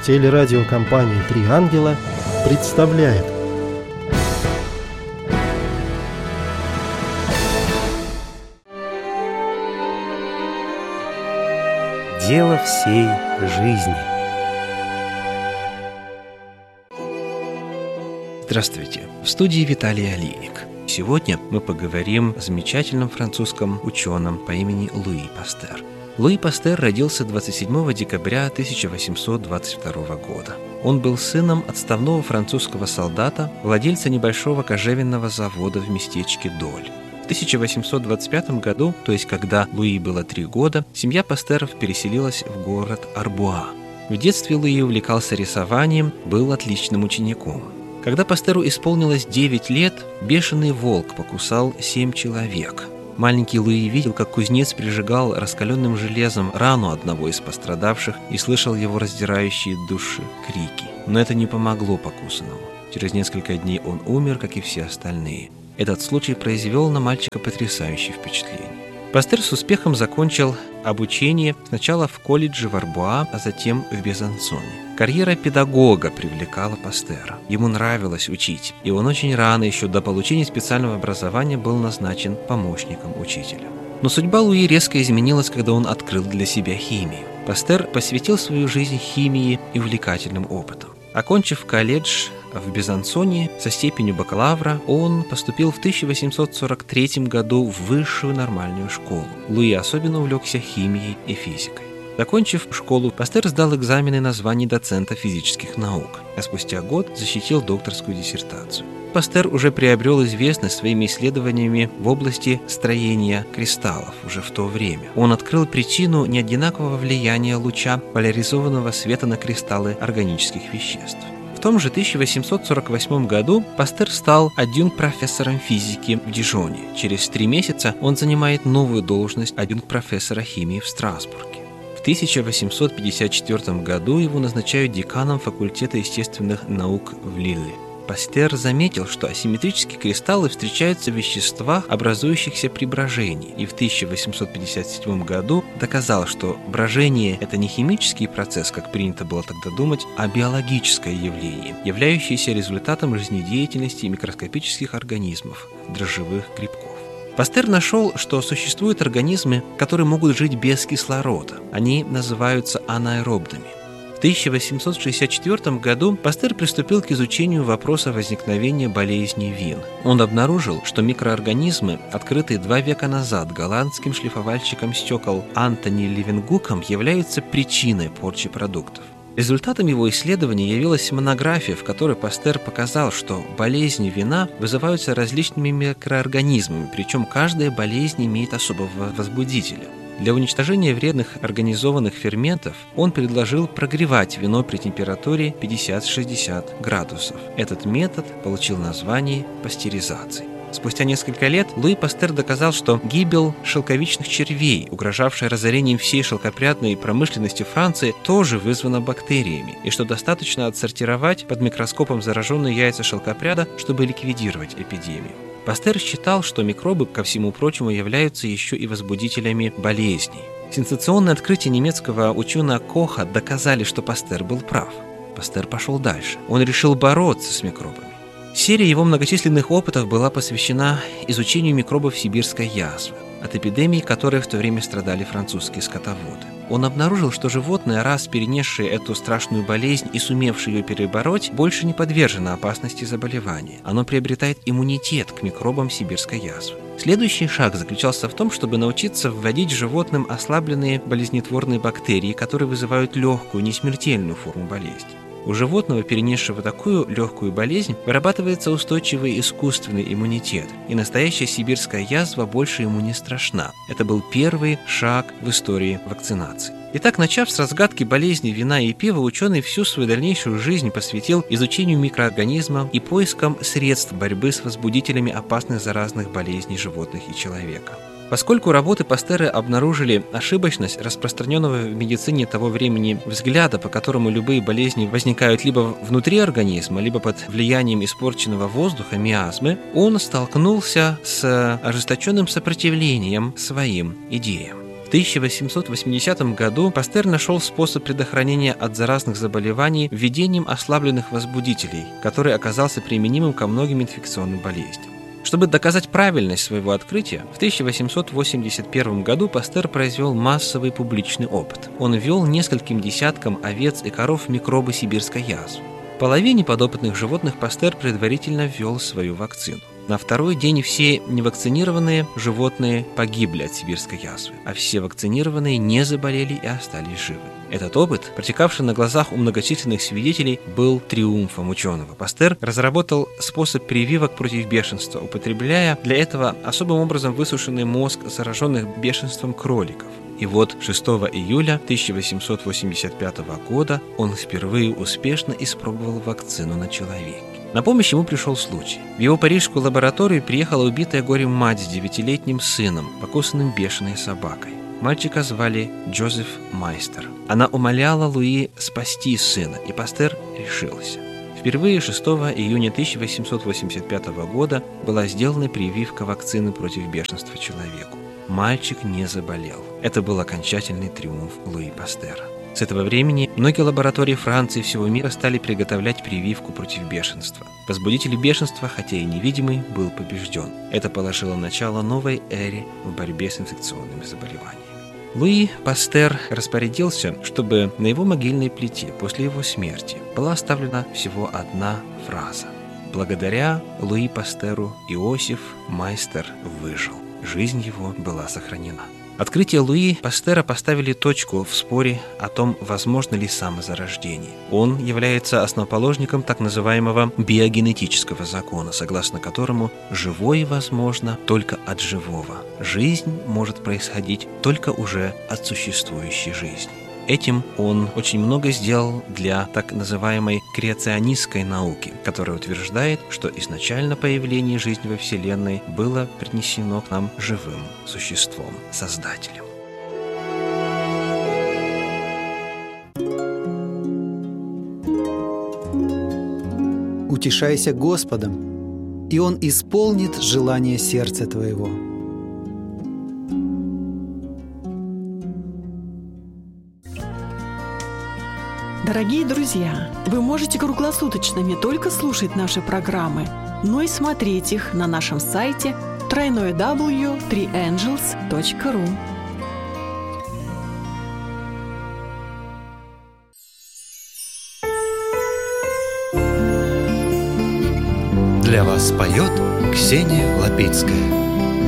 Телерадиокомпания «Три ангела» представляет. Дело всей жизни. Здравствуйте! В студии Виталий Алиник. Сегодня мы поговорим о замечательном французском ученом по имени Луи Пастер. Луи Пастер родился 27 декабря 1822 года. Он был сыном отставного французского солдата, владельца небольшого кожевенного завода в местечке Доль. В 1825 году, то есть когда Луи было 3 года, семья Пастеров переселилась в город Арбуа. В детстве Луи увлекался рисованием, был отличным учеником. Когда Пастеру исполнилось 9 лет, бешеный волк покусал 7 человек. Маленький Луи видел, как кузнец прижигал раскаленным железом рану одного из пострадавших и слышал его раздирающие души крики. Но это не помогло покусанному. Через несколько дней он умер, как и все остальные. Этот случай произвел на мальчика потрясающее впечатление. Пастер с успехом закончил обучение сначала в колледже в Арбуа, а затем в Безансоне. Карьера педагога привлекала Пастера. Ему нравилось учить, и он очень рано, еще до получения специального образования, был назначен помощником учителя. Но судьба Луи резко изменилась, когда он открыл для себя химию. Пастер посвятил свою жизнь химии и увлекательным опытам. Окончив колледж в Безансоне со степенью бакалавра, он поступил в 1843 году в высшую нормальную школу. Луи особенно увлекся химией и физикой. Закончив школу, Пастер сдал экзамены на звание доцента физических наук, а спустя год защитил докторскую диссертацию. Пастер уже приобрел известность своими исследованиями в области строения кристаллов уже в то время. Он открыл причину неодинакового влияния луча поляризованного света на кристаллы органических веществ. В том же 1848 году Пастер стал адъюнкт-профессором физики в Дижоне. Через 3 месяца он занимает новую должность адъюнкт-профессора химии в Страсбурге. В 1854 году его назначают деканом факультета естественных наук в Лилле. Пастер заметил, что асимметрические кристаллы встречаются в веществах, образующихся при брожении, и в 1857 году доказал, что брожение – это не химический процесс, как принято было тогда думать, а биологическое явление, являющееся результатом жизнедеятельности микроскопических организмов, дрожжевых грибков. Пастер нашел, что существуют организмы, которые могут жить без кислорода. Они называются анаэробными. В 1864 году Пастер приступил к изучению вопроса возникновения болезней вин. Он обнаружил, что микроорганизмы, открытые 2 века назад голландским шлифовальщиком стекол Антони Левенгуком, являются причиной порчи продуктов. Результатом его исследования явилась монография, в которой Пастер показал, что болезни вина вызываются различными микроорганизмами, причем каждая болезнь имеет особого возбудителя. Для уничтожения вредных организованных ферментов он предложил прогревать вино при температуре 50-60 градусов. Этот метод получил название пастеризации. Спустя несколько лет Луи Пастер доказал, что гибель шелковичных червей, угрожавшая разорением всей шелкопрядной промышленности Франции, тоже вызвана бактериями, и что достаточно отсортировать под микроскопом зараженные яйца шелкопряда, чтобы ликвидировать эпидемию. Пастер считал, что микробы, ко всему прочему, являются еще и возбудителями болезней. Сенсационные открытия немецкого ученого Коха доказали, что Пастер был прав. Пастер пошел дальше. Он решил бороться с микробами. Серия его многочисленных опытов была посвящена изучению микробов сибирской язвы, от эпидемии которой в то время страдали французские скотоводы. Он обнаружил, что животное, раз перенесшее эту страшную болезнь и сумевшее ее перебороть, больше не подвержено опасности заболевания. Оно приобретает иммунитет к микробам сибирской язвы. Следующий шаг заключался в том, чтобы научиться вводить животным ослабленные болезнетворные бактерии, которые вызывают легкую, несмертельную форму болезни. У животного, перенесшего такую легкую болезнь, вырабатывается устойчивый искусственный иммунитет, и настоящая сибирская язва больше ему не страшна. Это был первый шаг в истории вакцинации. Итак, начав с разгадки болезни вина и пива, ученый всю свою дальнейшую жизнь посвятил изучению микроорганизмов и поискам средств борьбы с возбудителями опасных заразных болезней животных и человека. Поскольку работы Пастера обнаружили ошибочность распространенного в медицине того времени взгляда, по которому любые болезни возникают либо внутри организма, либо под влиянием испорченного воздуха, миазмы, он столкнулся с ожесточенным сопротивлением своим идеям. В 1880 году Пастер нашел способ предохранения от заразных заболеваний введением ослабленных возбудителей, который оказался применимым ко многим инфекционным болезням. Чтобы доказать правильность своего открытия, в 1881 году Пастер произвел массовый публичный опыт. Он ввел нескольким десяткам овец и коров микробы сибирской язвы. Половине подопытных животных Пастер предварительно ввел свою вакцину. На второй день все невакцинированные животные погибли от сибирской язвы, а все вакцинированные не заболели и остались живы. Этот опыт, протекавший на глазах у многочисленных свидетелей, был триумфом ученого. Пастер разработал способ прививок против бешенства, употребляя для этого особым образом высушенный мозг зараженных бешенством кроликов. И вот 6 июля 1885 года он впервые успешно испробовал вакцину на человеке. На помощь ему пришел случай. В его парижскую лабораторию приехала убитая горем мать с 9-летним сыном, покусанным бешеной собакой. Мальчика звали Джозеф Майстер. Она умоляла Луи спасти сына, и Пастер решился. Впервые 6 июня 1885 года была сделана прививка вакцины против бешенства человеку. Мальчик не заболел. Это был окончательный триумф Луи Пастера. С этого времени многие лаборатории Франции и всего мира стали приготовлять прививку против бешенства. Возбудитель бешенства, хотя и невидимый, был побежден. Это положило начало новой эре в борьбе с инфекционными заболеваниями. Луи Пастер распорядился, чтобы на его могильной плите после его смерти была оставлена всего одна фраза: «Благодаря Луи Пастеру Иосиф Майстер выжил». Жизнь его была сохранена. Открытие Луи Пастера поставили точку в споре о том, возможно ли самозарождение. Он является основоположником так называемого биогенетического закона, согласно которому живое возможно только от живого. Жизнь может происходить только уже от существующей жизни. Этим он очень много сделал для так называемой креационистской науки, которая утверждает, что изначально появление жизни во Вселенной было принесено к нам живым существом, Создателем. Утешайся Господом, и Он исполнит желание сердца твоего. Дорогие друзья, вы можете круглосуточно не только слушать наши программы, но и смотреть их на нашем сайте www.3angels.ru. Для вас поет Ксения Лапицкая.